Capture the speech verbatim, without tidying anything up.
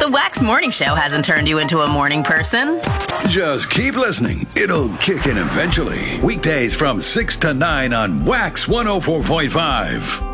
The Wax Morning Show hasn't turned you into a morning person. Just keep listening. It'll kick in eventually. Weekdays from six to nine on Wax one oh four point five.